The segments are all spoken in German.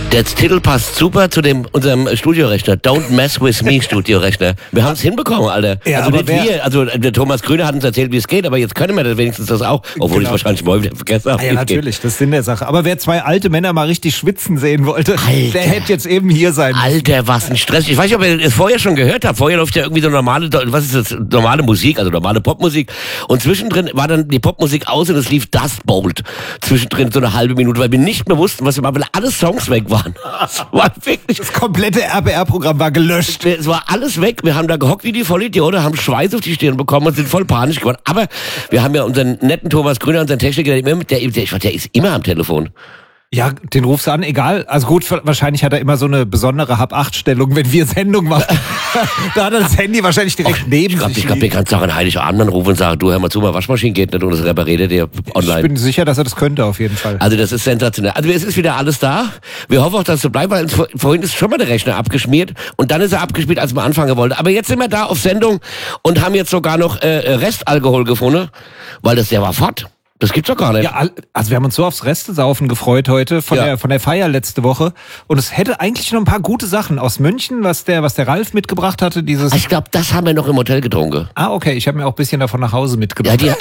Der Titel passt super zu unserem Studiorechner. Don't mess with me Studiorechner. Wir haben es hinbekommen, Alter. Ja, also nicht wir. Also der Thomas Grüner hat uns erzählt, wie es geht, aber jetzt können wir das wenigstens das auch. Obwohl ich wahrscheinlich morgen wieder vergessen habe. Ja, natürlich, das ist Sinn der Sache. Aber wer zwei alte Männer mal richtig schwitzen sehen wollte, Alter. der hätte jetzt eben hier sein müssen. Alter, was ein Stress. Ich weiß nicht, ob ihr es vorher schon gehört habt. Vorher läuft ja irgendwie so normale, was ist das? Normale Musik, also normale Popmusik. Und zwischendrin war dann die Popmusik aus und es lief Dust Bolt. Zwischendrin so eine halbe Minute, weil wir nicht mehr wussten, was wir machen, weil alle Songs weg waren. Das war wirklich... Das komplette RBR-Programm war gelöscht. Es war alles weg. Wir haben da gehockt wie die Vollidioten, haben Schweiß auf die Stirn bekommen und sind voll panisch geworden. Aber wir haben ja unseren netten Thomas Grüner, unseren Techniker, der ist immer am Telefon. Ja, den rufst du an, egal. Also gut, wahrscheinlich hat er immer so eine besondere Hab-8-Stellung, wenn wir Sendung machen. Da hat er das Handy wahrscheinlich direkt neben sich. Ich glaube, den kannst du auch an Heiligabend anrufen und sagen, du hör mal zu, meine Waschmaschine geht nicht und das repariert der online. Ich bin sicher, dass er das könnte, auf jeden Fall. Also das ist sensationell. Also es ist wieder alles da. Wir hoffen auch, dass es so bleibt, weil vorhin ist schon mal der Rechner abgeschmiert und dann ist er abgeschmiert, als man anfangen wollte. Aber jetzt sind wir da auf Sendung und haben jetzt sogar noch Restalkohol gefunden, weil der war fort. Das gibt's doch gar nicht. Ja, also wir haben uns so aufs Restesaufen gefreut heute von der Feier letzte Woche. Und es hätte eigentlich noch ein paar gute Sachen aus München, was der Ralf mitgebracht hatte. Ich glaube, das haben wir noch im Hotel getrunken. Ah, okay. Ich habe mir auch ein bisschen davon nach Hause mitgebracht. Ja,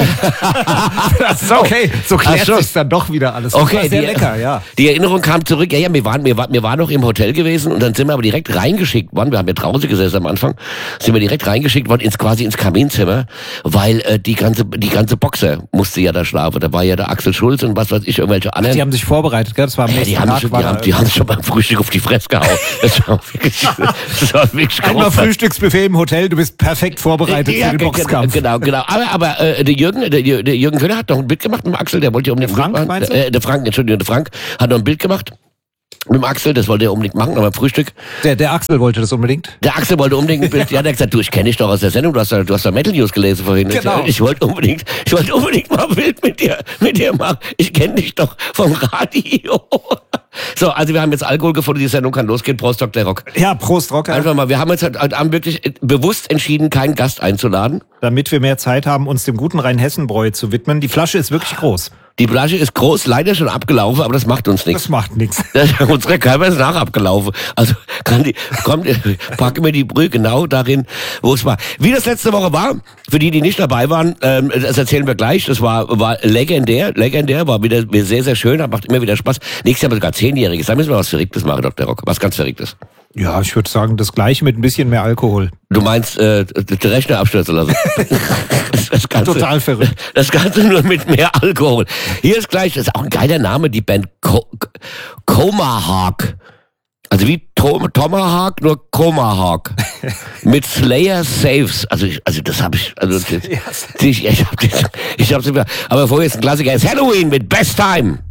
okay, so klärt sich's dann doch wieder alles. Okay, das war sehr lecker, ja. Die Erinnerung kam zurück. Ja, wir waren noch im Hotel gewesen und dann sind wir aber direkt reingeschickt worden. Wir haben ja draußen gesessen am Anfang. Sind wir direkt reingeschickt worden quasi ins Kaminzimmer, weil die ganze Boxer musste ja da schlafen. Da war ja der Axel Schulz und was weiß ich, irgendwelche anderen. Die haben sich vorbereitet, gell? Das war am nächsten Tag. Die haben schon beim Frühstück auf die Fresse gehauen. Das war wirklich Einmal Frühstücksbuffet im Hotel, du bist perfekt vorbereitet für den Boxkampf. Genau. Aber der Jürgen Köhler hat noch ein Bild gemacht mit dem Axel, der wollte ja unbedingt Frank, meinst du? Der Frank hat noch ein Bild gemacht. Mit dem Axel, das wollte er unbedingt machen, aber beim Frühstück. Der Axel wollte das unbedingt? Der Axel wollte unbedingt ein Bild. Ja, der hat gesagt, du, ich kenne dich doch aus der Sendung, du hast da Metal News gelesen vorhin. Genau. Ich wollte unbedingt mal ein Bild mit dir machen. Ich kenne dich doch vom Radio. So, also wir haben jetzt Alkohol gefunden, die Sendung kann losgehen. Prost, Dr. Rock. Ja, Prost, Rocker. Einfach mal, wir haben jetzt heute Abend wirklich bewusst entschieden, keinen Gast einzuladen. Damit wir mehr Zeit haben, uns dem guten Rheinhessen-Bräu zu widmen. Die Flasche ist wirklich groß. Die Flasche ist groß, leider schon abgelaufen, aber das macht uns nichts. Das macht nichts. Unsere Körper ist abgelaufen. Also packen wir die Brühe genau darin, wo es war. Wie das letzte Woche war, für die nicht dabei waren, das erzählen wir gleich. Das war legendär, war wieder sehr, sehr schön, macht immer wieder Spaß. Nächstes Jahr haben wir sogar 10-Jähriges. Da müssen wir was Verrücktes machen, Dr. Rock. Was ganz Verrücktes. Ja, ich würde sagen, das Gleiche mit ein bisschen mehr Alkohol. Du meinst, den Rechner abstürzen lassen? Das Ganze, total verrückt. Das Ganze nur mit mehr Alkohol. Hier ist gleich, das ist auch ein geiler Name, die Band Comahawk. Also wie Tomahawk, nur Comahawk. Mit Slayer Saves. Also das habe ich. Ich hab's. Aber vorher ist ein Klassiker. Es ist Halloween mit Best Time.